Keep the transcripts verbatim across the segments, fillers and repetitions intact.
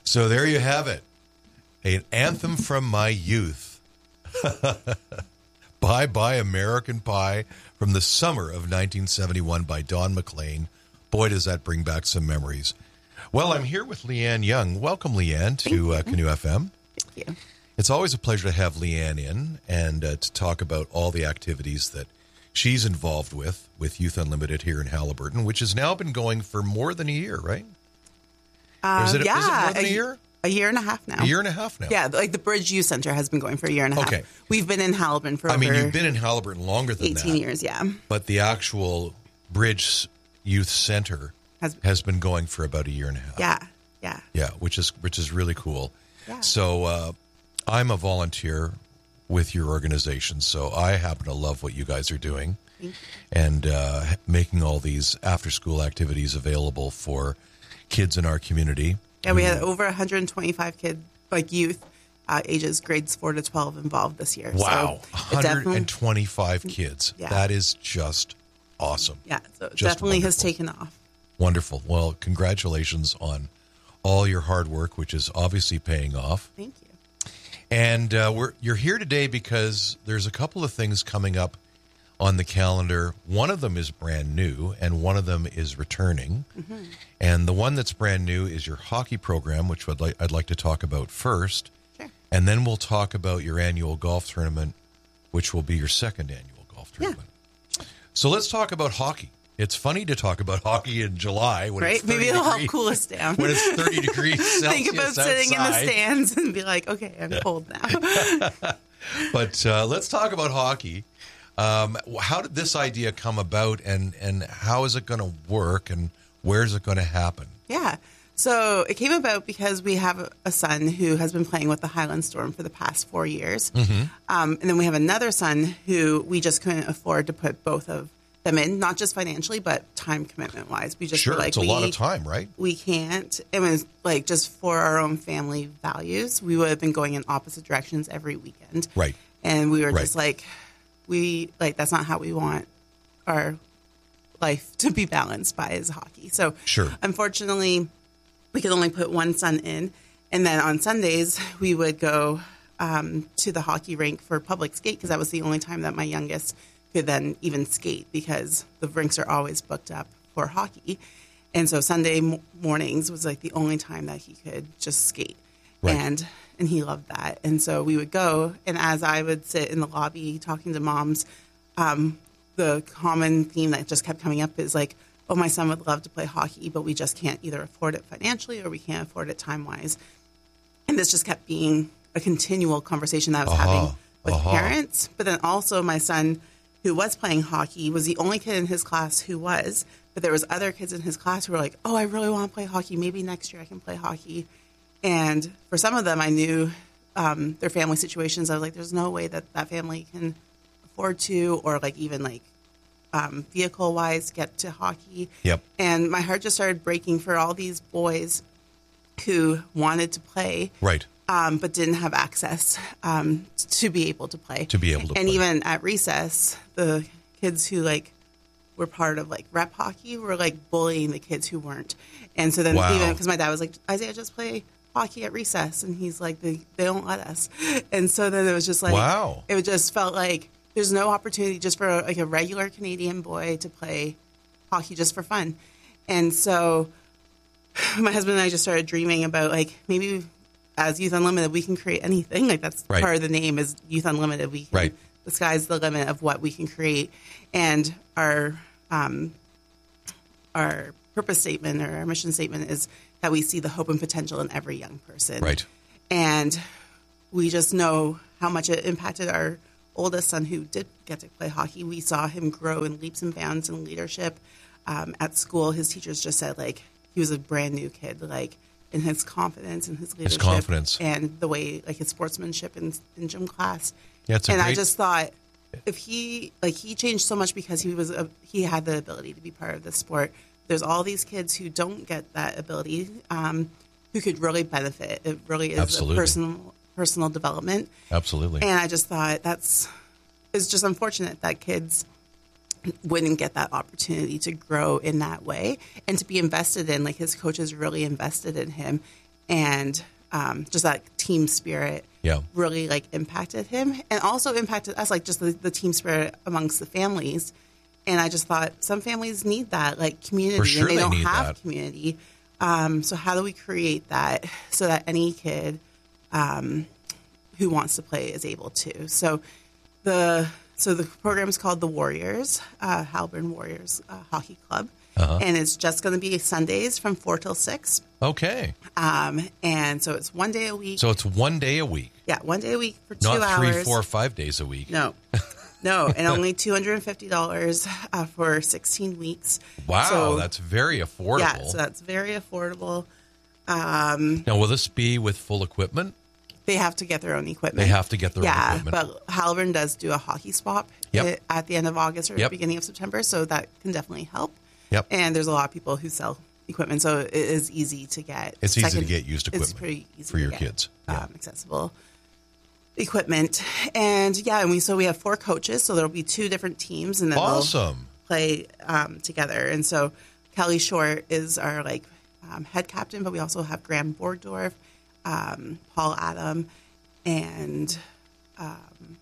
So there you have it. An anthem from my youth. Bye Bye American Pie from the summer of nineteen seventy-one by Don McLean. Boy, does that bring back some memories. Well, I'm here with Leanne Young. Welcome, Leanne, to uh, Canoe F M. Thank you. It's always a pleasure to have Leanne in and uh, to talk about all the activities that she's involved with, with Youth Unlimited here in Haliburton, which has now been going for more than a year, right? Um, is, it, yeah, is it more than a, a year? A year and a half now. A year and a half now. Yeah, like the Bridge Youth Center has been going for a year and a half. Okay. We've been in Haliburton for I over mean, you've been in Haliburton longer than eighteen that. years, yeah. But the actual Bridge Youth Center has, has been going for about a year and a half. Yeah, yeah. Yeah, which is which is really cool. Yeah. So uh, I'm a volunteer with your organization, so I happen to love what you guys are doing and uh, making all these after-school activities available for kids in our community. Yeah, we had over one hundred twenty-five kids, like youth, uh, ages grades four to twelve involved this year. Wow, so one hundred twenty-five kids. Yeah. That is just awesome. Yeah, so it Just definitely has wonderful. taken off. Wonderful. Well, congratulations on all your hard work, which is obviously paying off. Thank you. And uh, we're you're here today because there's a couple of things coming up on the calendar. One of them is brand new, and one of them is returning. Mm-hmm. And the one that's brand new is your hockey program, which I'd like, I'd like to talk about first. Sure. And then we'll talk about your annual golf tournament, which will be your second annual golf tournament. Yeah. Sure. So let's talk about hockey. It's funny to talk about hockey in July when Right? it's thirty Maybe it'll degrees, help cool us down. when it's thirty degrees Celsius Think about sitting in the outside. stands and be like, okay, I'm cold now. But uh, let's talk about hockey. Um, how did this idea come about, and, and how is it going to work, and where is it going to happen? Yeah. So it came about because we have a son who has been playing with the Highland Storm for the past four years. Mm-hmm. Um, and then we have another son who we just couldn't afford to put both of them in, not just financially, but time commitment wise. We just Sure, were like, it's a we, lot of time, right? We can't. It was like just for our own family values, we would have been going in opposite directions every weekend. Right. And we were Right. just like, we like, that's not how we want our life to be balanced by is hockey. So Sure. unfortunately, we could only put one son in. And then on Sundays, we would go um, to the hockey rink for public skate because that was the only time that my youngest could then even skate because the rinks are always booked up for hockey. And so Sunday m- mornings was like the only time that he could just skate. Right. And and he loved that. And so we would go. And as I would sit in the lobby talking to moms, um, the common theme that just kept coming up is like, oh, my son would love to play hockey, but we just can't either afford it financially or we can't afford it time-wise. And this just kept being a continual conversation that I was Uh-huh. having with Uh-huh. parents. But then also my son, who was playing hockey, was the only kid in his class who was. But there was other kids in his class who were like, oh, I really want to play hockey. Maybe next year I can play hockey. And for some of them, I knew um, their family situations. I was like, there's no way that that family can afford to or like even like um, vehicle-wise get to hockey. Yep. And my heart just started breaking for all these boys who wanted to play, Right. um, but didn't have access um, to be able to play. To be able to and play. even at recess, the kids who like were part of like rep hockey were like bullying the kids who weren't. And so then Wow. even because my dad was like, Isaiah, just play hockey at recess, and he's like, they, they don't let us. And so then it was just like, Wow. it just felt like there's no opportunity just for like a regular Canadian boy to play hockey just for fun. And so my husband and I just started dreaming about like maybe as Youth Unlimited we can create anything. Like that's Right. part of the name is Youth Unlimited. We can, Right. the sky's the limit of what we can create. And our um, our purpose statement or our mission statement is that we see the hope and potential in every young person. Right. And we just know how much it impacted our oldest son who did get to play hockey. We saw him grow in leaps and bounds in leadership. Um, at school, his teachers just said, like, he was a brand new kid, like, in his confidence and his leadership. confidence. And the way, like, his sportsmanship in, in gym class. Yeah, it's a and I great- just thought, if he, like, he changed so much because he was, a, he had the ability to be part of the sport. There's all these kids who don't get that ability, um, who could really benefit. It really is Absolutely. a personal personal development. Absolutely. And I just thought that's it's just unfortunate that kids wouldn't get that opportunity to grow in that way and to be invested in. Like his coaches really invested in him, and um, just that team spirit Yeah. really like impacted him, and also impacted us, like just the, the team spirit amongst the families. And I just thought some families need that, like community, For sure and they, they don't need have that. community. Um, so how do we create that so that any kid um, who wants to play is able to? So the so the program is called the Warriors, uh, Halburn Warriors uh, Hockey Club, Uh-huh. and it's just going to be Sundays from four till six. Okay. Um, and so it's one day a week. So it's one day a week, yeah, one day a week for two not hours. three, four, five days a week. No, no, and only two hundred and fifty dollars uh, for sixteen weeks. Wow, So- that's very affordable. Yeah, so that's very affordable. Um, Now, will this be with full equipment? they have to get their own equipment. They have to get their yeah, own equipment. but Halburn does do a hockey swap Yep. uh, at the end of August or Yep. beginning of September, so that can definitely help. Yep. And there's a lot of people who sell equipment, so it is easy to get. It's easy to second- get used It's equipment pretty easy for to your get, kids. Yeah. Um, accessible equipment, and yeah, and we so we have four coaches, so there'll be two different teams, and then they'll Awesome. play um, together. And so Kelly Short is our like um, head captain, but we also have Graham Borgdorf, um, Paul Adam, and um,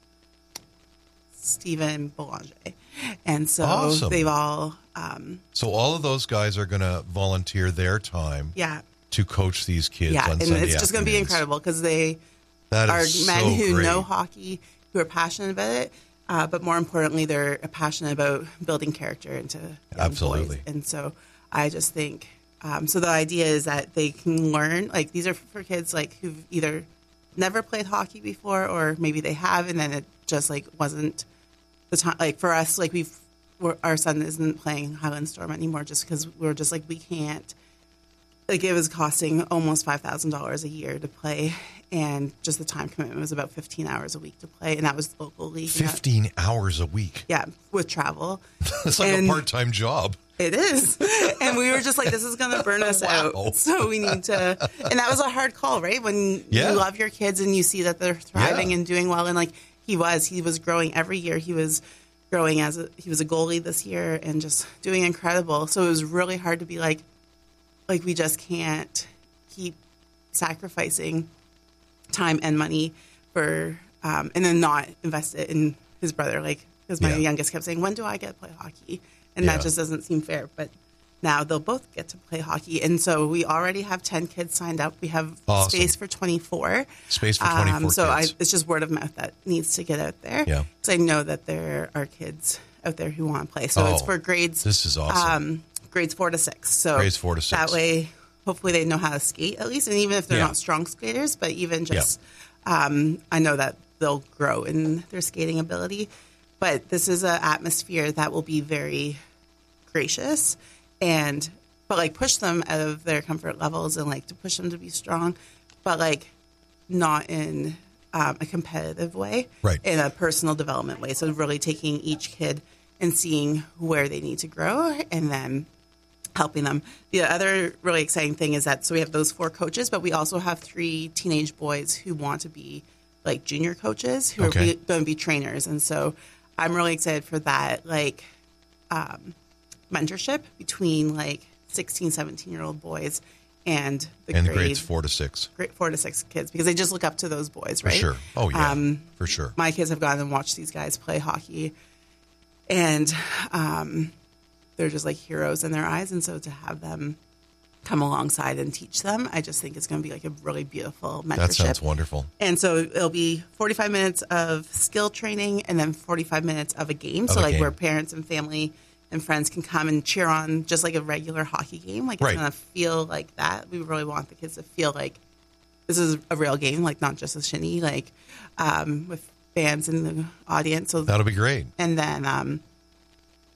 Stephen Boulanger. And so Awesome. they've all, um, So all of those guys are going to volunteer their time yeah, to coach these kids yeah, on and Sunday it's just going to be afternoons. incredible because they That are is men so who great. know hockey, who are passionate about it, uh, but more importantly, they're passionate about building character into young Absolutely. boys. And so I just think, um, so the idea is that they can learn, like these are for kids like who've either never played hockey before or maybe they have, and then it just like wasn't the time. Like for us, like we've, we're, our son isn't playing Highland Storm anymore just because we're just like, we can't, like it was costing almost five thousand dollars a year to play, and just the time commitment was about fifteen hours a week to play, and that was locally. fifteen hours a week. Yeah, with travel. It's like And- a part-time job. It is. And we were just like, this is going to burn us Wow. out. So we need to, and that was a hard call, right? When Yeah. you love your kids and you see that they're thriving Yeah. and doing well. And like he was, he was growing every year. He was growing as a, he was a goalie this year and just doing incredible. So it was really hard to be like, like we just can't keep sacrificing time and money for, um, and then not invest it in his brother. Like, because my Yeah. youngest kept saying, when do I get to play hockey? And Yeah. that just doesn't seem fair. But now they'll both get to play hockey. And so we already have ten kids signed up. We have Awesome. space for twenty-four. Space for twenty-four Um, so I, kids. it's just word of mouth that needs to get out there. Yeah. Because I know that there are kids out there who want to play. So it's Oh, for grades. This is awesome. Um, grades four to six. So Grades four to six. That way, hopefully, they know how to skate at least, and even if they're Yeah. not strong skaters, but even just, um, I know that they'll grow in their skating ability. But this is an atmosphere that will be very gracious, and but like push them out of their comfort levels and like to push them to be strong, but like not in um, a competitive way, Right. in a personal development way. So really taking each kid and seeing where they need to grow, and then helping them. The other really exciting thing is that so we have those four coaches, but we also have three teenage boys who want to be like junior coaches who Okay. are going to be trainers, and so I'm really excited for that. Like um, mentorship between like sixteen, seventeen year old boys and the and grade, grades four to six. grade four to six kids, because they just look up to those boys, For right? sure. Oh, yeah. Um, for sure. My kids have gone and watched these guys play hockey, and um, they're just like heroes in their eyes. And so to have them come alongside and teach them, I just think it's going to be like a really beautiful mentorship. That sounds wonderful. And so it'll be forty-five minutes of skill training and then forty-five minutes of a game. Of so a like game. where parents and family and friends can come and cheer on just like a regular hockey game. Like it's Right. going to feel like that. We really want the kids to feel like this is a real game, like not just a shinny, like um, with fans in the audience. So That'll be great. and then um,